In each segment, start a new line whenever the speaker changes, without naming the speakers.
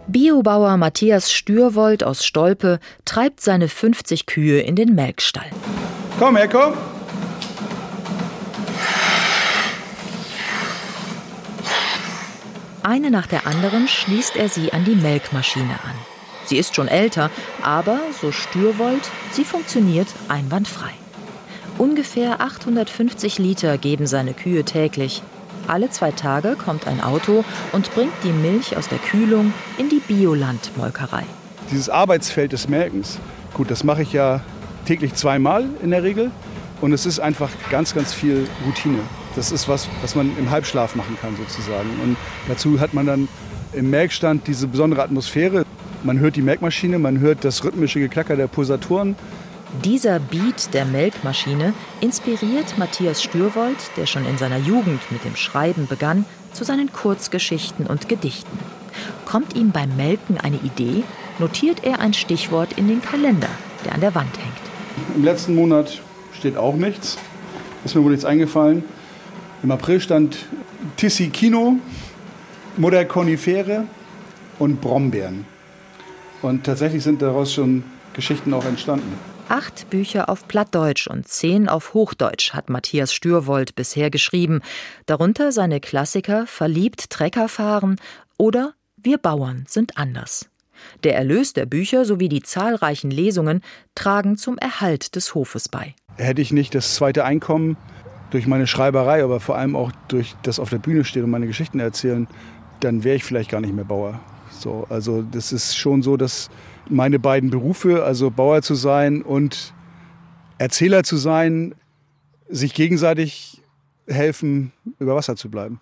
Biobauer Matthias Stürwold aus Stolpe treibt seine 50 Kühe in den Melkstall.
Komm her, komm!
Eine nach der anderen schließt er sie an die Melkmaschine an. Sie ist schon älter, aber, so Stürwold, sie funktioniert einwandfrei. Ungefähr 850 Liter geben seine Kühe täglich. Alle 2 Tage kommt ein Auto und bringt die Milch aus der Kühlung in die Bioland-Molkerei.
Dieses Arbeitsfeld des Melkens, gut, das mache ich ja täglich 2-mal in der Regel. Und es ist einfach ganz, ganz viel Routine. Das ist was man im Halbschlaf machen kann sozusagen. Und dazu hat man dann im Melkstand diese besondere Atmosphäre. Man hört die Melkmaschine, man hört das rhythmische Geklacker der Pulsatoren.
Dieser Beat der Melkmaschine inspiriert Matthias Stürwold, der schon in seiner Jugend mit dem Schreiben begann, zu seinen Kurzgeschichten und Gedichten. Kommt ihm beim Melken eine Idee, notiert er ein Stichwort in den Kalender, der an der Wand hängt.
Im letzten Monat steht auch nichts, ist mir wohl nichts eingefallen. Im April stand Tissikino, Mutter Konifere und Brombeeren. Und tatsächlich sind daraus schon Geschichten auch entstanden.
8 Bücher auf Plattdeutsch und 10 auf Hochdeutsch hat Matthias Stürwold bisher geschrieben. Darunter seine Klassiker Verliebt Trecker fahren oder Wir Bauern sind anders. Der Erlös der Bücher sowie die zahlreichen Lesungen tragen zum Erhalt des Hofes bei.
Hätte ich nicht das zweite Einkommen durch meine Schreiberei, aber vor allem auch durch das auf der Bühne stehen und meine Geschichten erzählen, dann wäre ich vielleicht gar nicht mehr Bauer. So, also das ist schon so, dass meine beiden Berufe, also Bauer zu sein und Erzähler zu sein, sich gegenseitig helfen, über Wasser zu bleiben.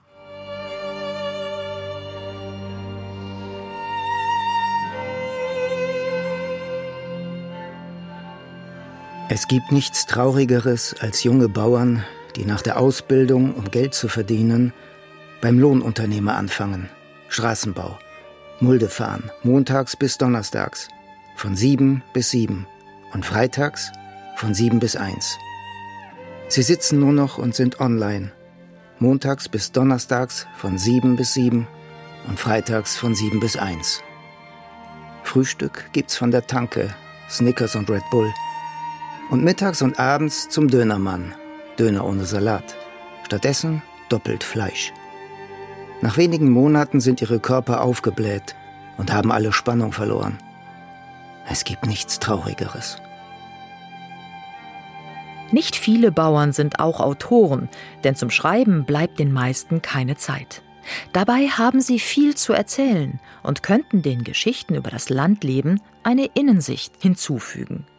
Es gibt nichts Traurigeres als junge Bauern, die nach der Ausbildung, um Geld zu verdienen, beim Lohnunternehmer anfangen. Straßenbau, Mulde fahren, montags bis donnerstags, von 7 bis 7 und freitags von 7 bis 1. Sie sitzen nur noch und sind online, montags bis donnerstags von 7 bis 7 und freitags von 7 bis 1. Frühstück gibt's von der Tanke, Snickers und Red Bull. Und mittags und abends zum Dönermann, Döner ohne Salat. Stattdessen doppelt Fleisch. Nach wenigen Monaten sind ihre Körper aufgebläht und haben alle Spannung verloren. Es gibt nichts Traurigeres.
Nicht viele Bauern sind auch Autoren, denn zum Schreiben bleibt den meisten keine Zeit. Dabei haben sie viel zu erzählen und könnten den Geschichten über das Landleben eine Innensicht hinzufügen.